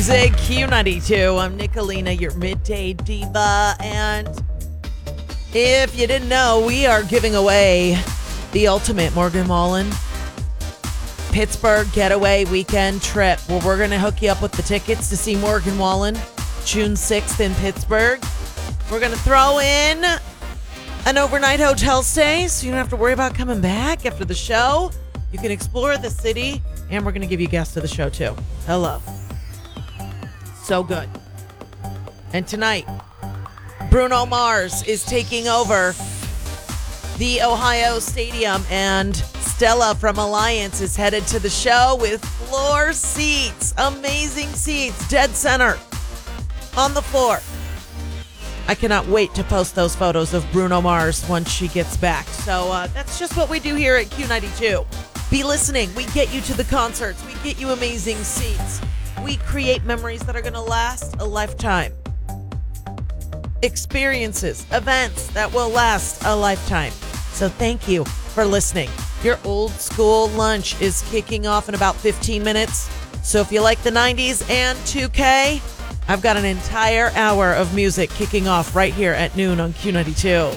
music, Q92. I'm Nicolina, your midday diva. And if you didn't know, we are giving away the ultimate Morgan Wallen Pittsburgh getaway weekend trip, where we're going to hook you up with the tickets to see Morgan Wallen June 6th in Pittsburgh. We're going to throw in an overnight hotel stay, so you don't have to worry about coming back after the show. You can explore the city, and we're going to give you guests to the show, too. Hello. So good. And tonight, Bruno Mars is taking over the Ohio Stadium, and Stella from Alliance is headed to the show with floor seats. Amazing seats, dead center, on the floor. I cannot wait to post those photos of Bruno Mars once she gets back. So that's just what we do here at Q92. Be listening. We get you to the concerts. We get you amazing seats. We create memories that are going to last a lifetime. Experiences, events that will last a lifetime. So thank you for listening. Your old school lunch is kicking off in about 15 minutes. So if you like the 90s and 2K, I've got an entire hour of music kicking off right here at noon on Q92.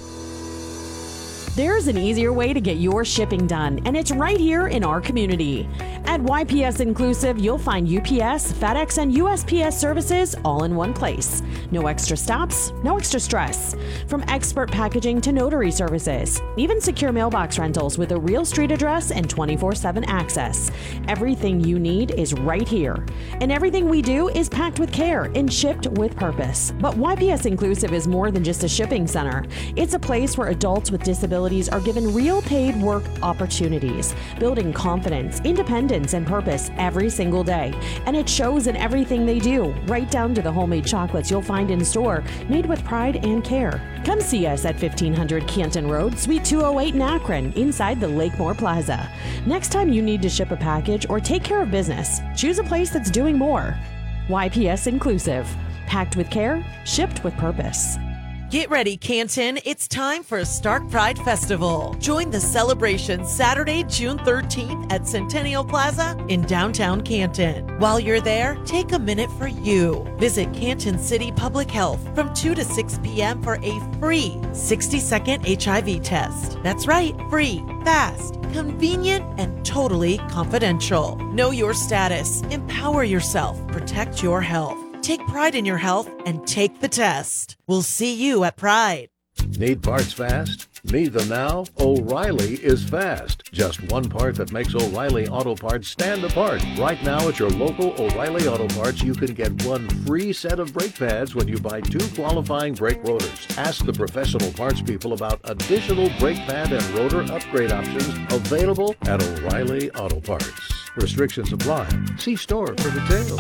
There's an easier way to get your shipping done, and it's right here in our community. At YPS Inclusive, you'll find UPS, FedEx, and USPS services all in one place. No extra stops, no extra stress. From expert packaging to notary services, even secure mailbox rentals with a real street address and 24/7 access. Everything you need is right here. And everything we do is packed with care and shipped with purpose. But YPS Inclusive is more than just a shipping center. It's a place where adults with disabilities are given real paid work opportunities, building confidence, independence, and purpose every single day. And it shows in everything they do, right down to the homemade chocolates you'll find in store, made with pride and care. Come see us at 1500 Canton Road, Suite 208 in Akron, inside the Lakemore Plaza. Next time you need to ship a package or take care of business, choose a place that's doing more. YPS Inclusive. Packed with care, shipped with purpose. Get ready, Canton. It's time for a Stark Pride Festival. Join the celebration Saturday, June 13th at Centennial Plaza in downtown Canton. While you're there, take a minute for you. Visit Canton City Public Health from 2 to 6 p.m. for a free 60-second HIV test. That's right, free, fast, convenient, and totally confidential. Know your status, empower yourself, protect your health. Take pride in your health and take the test. We'll see you at Pride. Need parts fast? Need them now? O'Reilly is fast. Just one part that makes O'Reilly Auto Parts stand apart. Right now at your local O'Reilly Auto Parts, you can get one free set of brake pads when you buy 2 qualifying brake rotors. Ask the professional parts people about additional brake pad and rotor upgrade options available at O'Reilly Auto Parts. Restrictions apply. See store for details.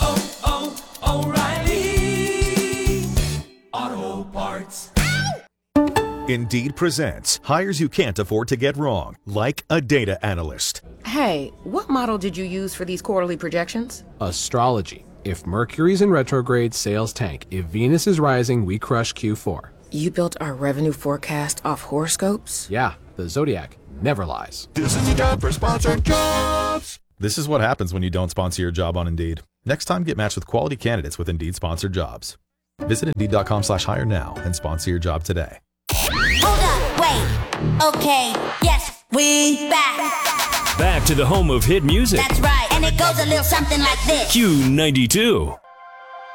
O'Reilly Auto Parts. Indeed presents hires you can't afford to get wrong, like a data analyst. Hey, what model did you use for these quarterly projections? Astrology. If Mercury's in retrograde, sales tank. If Venus is rising, we crush Q4. You built our revenue forecast off horoscopes? Yeah, the Zodiac never lies. This is the job for sponsored jobs. This is what happens when you don't sponsor your job on Indeed. Next time, get matched with quality candidates with Indeed sponsored jobs. Visit Indeed.com/hire now and sponsor your job today. Hold up, wait. Okay, yes, we back. Back to the home of hit music. That's right, and it goes a little something like this. Q92.